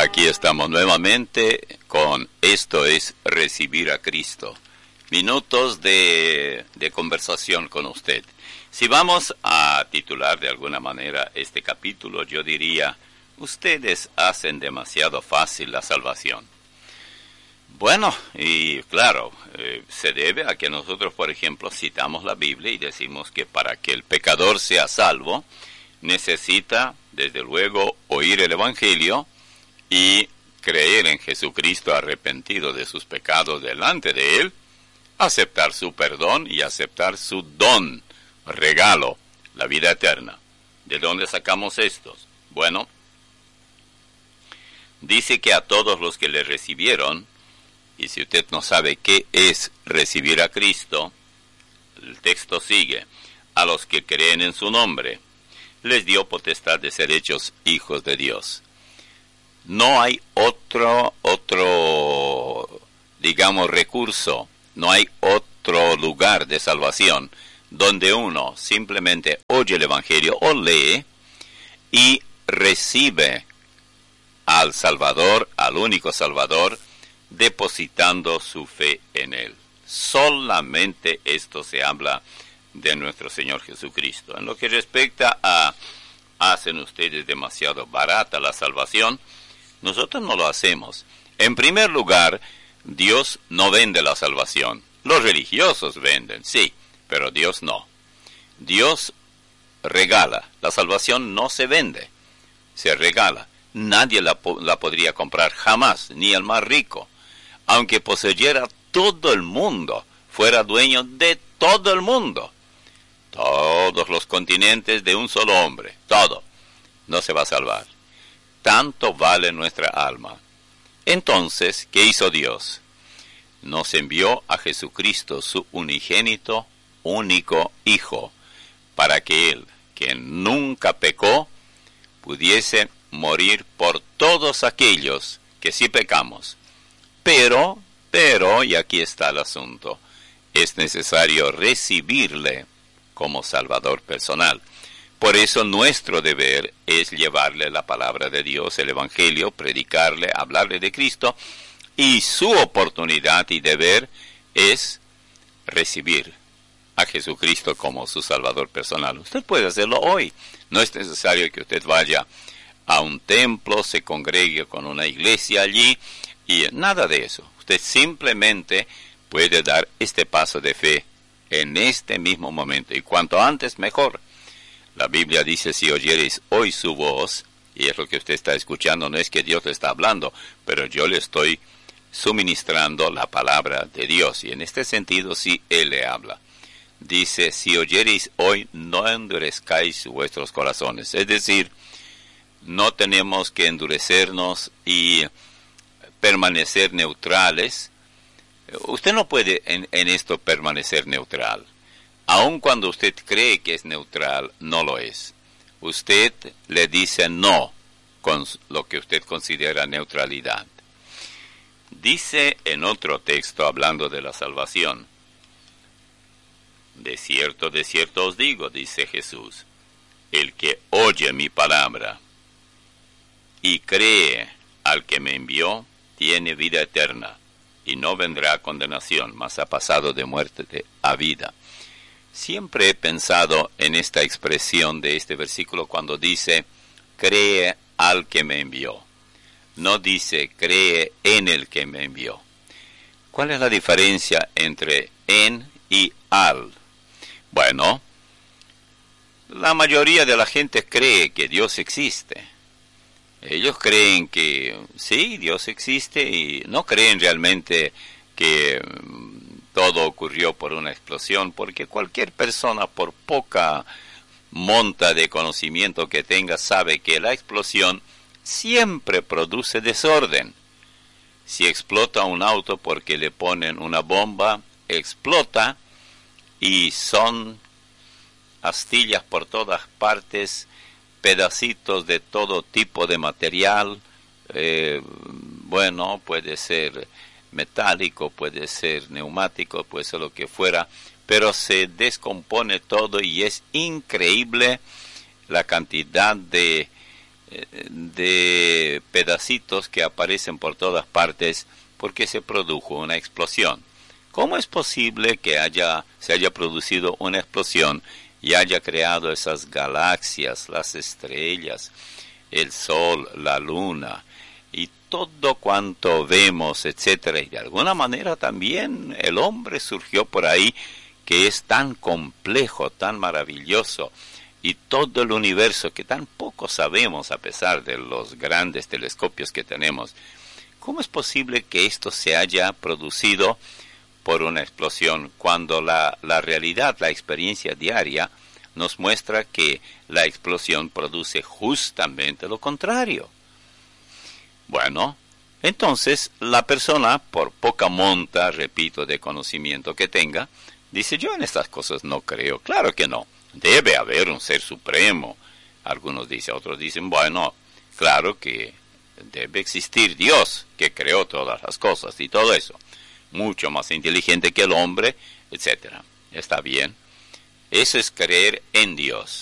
Aquí estamos nuevamente con Esto es Recibir a Cristo. Minutos de conversación con usted. Si vamos a titular de alguna manera este capítulo, yo diría, ustedes hacen demasiado fácil la salvación. Bueno, y claro, se debe a que nosotros, por ejemplo, citamos la Biblia y decimos que para que el pecador sea salvo, necesita, desde luego, oír el Evangelio y creer en Jesucristo arrepentido de sus pecados delante de Él, aceptar su perdón y aceptar su don, regalo, la vida eterna. ¿De dónde sacamos estos? Bueno, dice que a todos los que le recibieron, y si usted no sabe qué es recibir a Cristo, el texto sigue, a los que creen en su nombre, les dio potestad de ser hechos hijos de Dios. No hay otro, digamos, recurso, no hay otro lugar de salvación donde uno simplemente oye el Evangelio o lee y recibe al Salvador, al único Salvador, depositando su fe en Él. Solamente esto se habla de nuestro Señor Jesucristo. En lo que respecta a hacen ustedes demasiado barata la salvación, nosotros no lo hacemos. En primer lugar, Dios no vende la salvación. Los religiosos venden, sí, pero Dios no. Dios regala. La salvación no se vende, se regala. Nadie la podría comprar jamás, ni el más rico. Aunque poseyera todo el mundo, fuera dueño de todo el mundo. Todos los continentes de un solo hombre, todo, no se va a salvar. Tanto vale nuestra alma. Entonces, ¿qué hizo Dios? Nos envió a Jesucristo, su unigénito, único Hijo, para que Él, que nunca pecó, pudiese morir por todos aquellos que sí pecamos. Pero, y aquí está el asunto, es necesario recibirle como Salvador personal. Por eso nuestro deber es llevarle la palabra de Dios, el Evangelio, predicarle, hablarle de Cristo, y su oportunidad y deber es recibir a Jesucristo como su Salvador personal. Usted puede hacerlo hoy. No es necesario que usted vaya a un templo, se congregue con una iglesia allí, y nada de eso. Usted simplemente puede dar este paso de fe en este mismo momento, y cuanto antes mejor. La Biblia dice, si oyereis hoy su voz, y es lo que usted está escuchando, no es que Dios le está hablando, pero yo le estoy suministrando la palabra de Dios, y en este sentido sí Él le habla. Dice, si oyereis hoy, no endurezcáis vuestros corazones. Es decir, no tenemos que endurecernos y permanecer neutrales. Usted no puede en esto permanecer neutral. Aun cuando usted cree que es neutral, no lo es. Usted le dice no con lo que usted considera neutralidad. Dice en otro texto, hablando de la salvación, de cierto os digo, dice Jesús, el que oye mi palabra y cree al que me envió, tiene vida eterna, y no vendrá a condenación, mas ha pasado de muerte a vida. Siempre he pensado en esta expresión de este versículo cuando dice, cree al que me envió. No dice, cree en el que me envió. ¿Cuál es la diferencia entre en y al? Bueno, la mayoría de la gente cree que Dios existe. Ellos creen que sí, Dios existe, y no creen realmente que todo ocurrió por una explosión, porque cualquier persona, por poca monta de conocimiento que tenga, sabe que la explosión siempre produce desorden. Si explota un auto porque le ponen una bomba, explota, y son astillas por todas partes, pedacitos de todo tipo de material, bueno, puede ser metálico, puede ser neumático, puede ser lo que fuera, pero se descompone todo y es increíble la cantidad de de pedacitos que aparecen por todas partes porque se produjo una explosión. ¿Cómo es posible que se haya producido una explosión y haya creado esas galaxias, las estrellas, el sol, la luna y todo cuanto vemos, etcétera? Y de alguna manera también el hombre surgió por ahí, que es tan complejo, tan maravilloso, y todo el universo que tan poco sabemos a pesar de los grandes telescopios que tenemos. ¿Cómo es posible que esto se haya producido por una explosión cuando la realidad, la experiencia diaria, nos muestra que la explosión produce justamente lo contrario? Bueno, entonces la persona, por poca monta, repito, de conocimiento que tenga, dice: yo en estas cosas no creo. Claro que no. Debe haber un ser supremo. Algunos dicen, otros dicen, bueno, claro que debe existir Dios, que creó todas las cosas y todo eso. Mucho más inteligente que el hombre, etcétera. Está bien. Eso es creer en Dios.